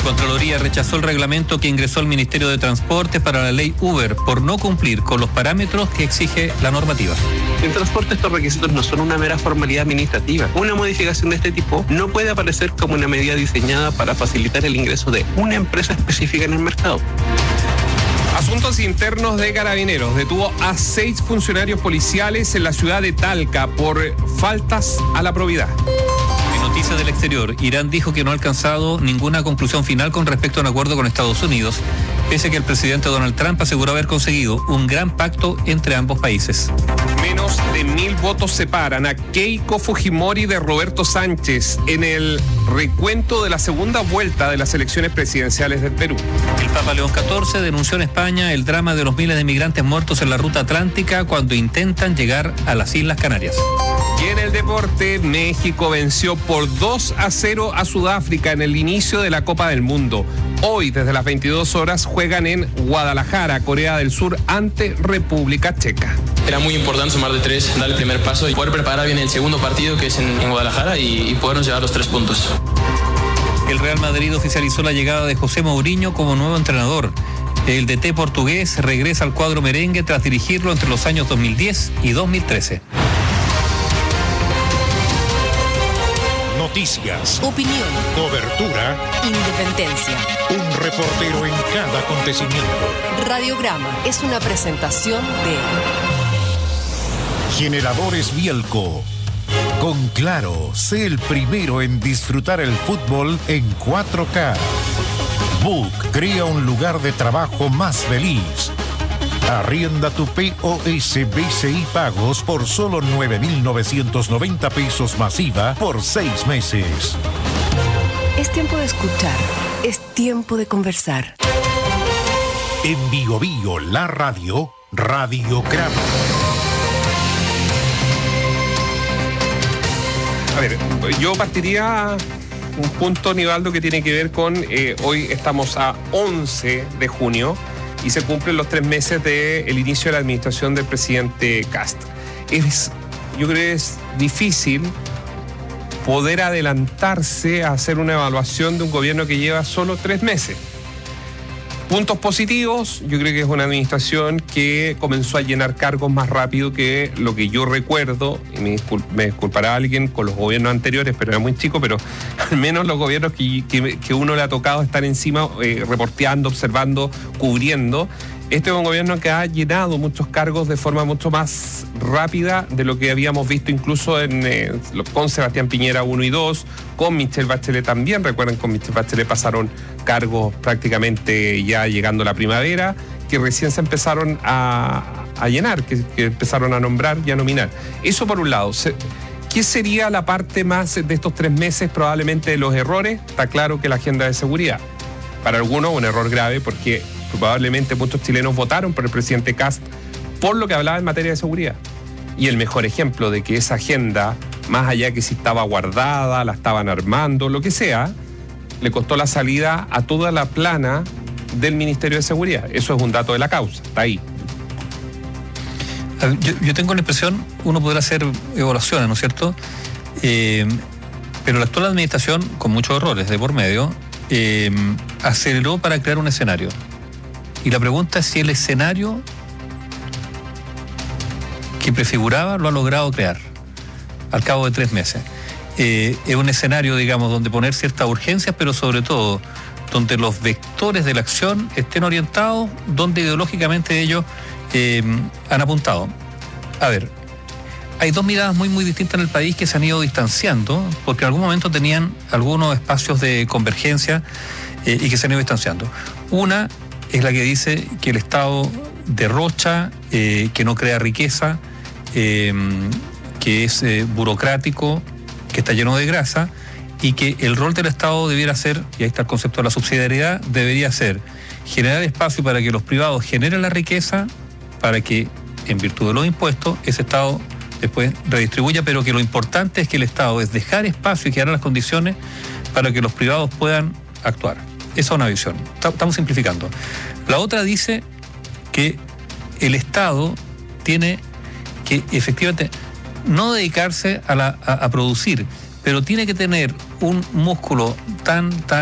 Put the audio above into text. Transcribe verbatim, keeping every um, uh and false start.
Contraloría rechazó el reglamento que ingresó al Ministerio de Transportes para la ley Uber por no cumplir con los parámetros que exige la normativa. En transporte estos requisitos no son una mera formalidad administrativa. Una modificación de este tipo no puede aparecer como una medida diseñada para facilitar el ingreso de una empresa específica en el mercado. Asuntos Internos de Carabineros detuvo a seis funcionarios policiales en la ciudad de Talca por faltas a la probidad. Noticias del exterior. Irán dijo que no ha alcanzado ninguna conclusión final con respecto a un acuerdo con Estados Unidos, pese a que el presidente Donald Trump aseguró haber conseguido un gran pacto entre ambos países. Menos de mil votos separan a Keiko Fujimori de Roberto Sánchez en el recuento de la segunda vuelta de las elecciones presidenciales del Perú. El Papa León catorce denunció en España el drama de los miles de migrantes muertos en la ruta atlántica cuando intentan llegar a las Islas Canarias. Y en el deporte, México venció por dos a cero a Sudáfrica en el inicio de la Copa del Mundo. Hoy, desde las veintidós horas, juegan en Guadalajara, Corea del Sur, ante República Checa. Era muy importante sumar de tres, dar el primer paso y poder preparar bien el segundo partido, que es en, en Guadalajara, y, y podernos llevar los tres puntos. El Real Madrid oficializó la llegada de José Mourinho como nuevo entrenador. El D T portugués regresa al cuadro merengue tras dirigirlo entre los años dos mil diez y dos mil trece. Noticias, opinión, cobertura, independencia. Un reportero en cada acontecimiento. Radiograma es una presentación de Generadores Bielco. Con Claro, sé el primero en disfrutar el fútbol en cuatro K. Book crea un lugar de trabajo más feliz. Arrienda tu P O S B C I Pagos por solo nueve mil novecientos noventa pesos masiva por seis meses. Es tiempo de escuchar, es tiempo de conversar. En Bio Bio, la radio, Radiograma. A ver, yo partiría un punto, Nivaldo, que tiene que ver con, eh, hoy estamos a once de junio, y se cumplen los tres meses del inicio de la administración del presidente Kast. Es, yo creo que es difícil poder adelantarse a hacer una evaluación de un gobierno que lleva solo tres meses. Puntos positivos, yo creo que es una administración que comenzó a llenar cargos más rápido que lo que yo recuerdo, y me, discul- me disculpará alguien con los gobiernos anteriores, pero era muy chico, pero al menos los gobiernos que, que, que uno le ha tocado estar encima, eh, reporteando, observando, cubriendo. Este es un gobierno que ha llenado muchos cargos de forma mucho más rápida de lo que habíamos visto incluso en, eh, con Sebastián Piñera uno y dos, con Michelle Bachelet también. Recuerden, con Michelle Bachelet pasaron cargos prácticamente ya llegando la primavera, que recién se empezaron a, a llenar, que, que empezaron a nombrar y a nominar. Eso por un lado. Se, ¿Qué sería la parte más de estos tres meses probablemente de los errores? Está claro que la agenda de seguridad. Para algunos un error grave, porque probablemente muchos chilenos votaron por el presidente Kast por lo que hablaba en materia de seguridad. Y el mejor ejemplo de que esa agenda, más allá que si estaba guardada, la estaban armando, lo que sea, le costó la salida a toda la plana del Ministerio de Seguridad. Eso es un dato de la causa, está ahí. Yo, yo tengo la impresión, uno podrá hacer evaluaciones, ¿no es cierto? Eh, pero la actual administración, con muchos errores de por medio, eh, aceleró para crear un escenario. Y la pregunta es si el escenario que prefiguraba lo ha logrado crear al cabo de tres meses. Eh, es un escenario, digamos, donde poner ciertas urgencias, pero sobre todo donde los vectores de la acción estén orientados, donde ideológicamente ellos eh, han apuntado. A ver, hay dos miradas muy, muy distintas en el país que se han ido distanciando, porque en algún momento tenían algunos espacios de convergencia eh, y que se han ido distanciando. Una es la que dice que el Estado derrocha, eh, que no crea riqueza, eh, que es eh, burocrático, que está lleno de grasa, y que el rol del Estado debiera ser, y ahí está el concepto de la subsidiariedad, debería ser generar espacio para que los privados generen la riqueza, para que, en virtud de los impuestos, ese Estado después redistribuya, pero que lo importante es que el Estado es dejar espacio y crear las condiciones para que los privados puedan actuar. Esa es una visión. Estamos simplificando. La otra dice que el Estado tiene que efectivamente no dedicarse a, la, a, a producir, pero tiene que tener un músculo tan, tan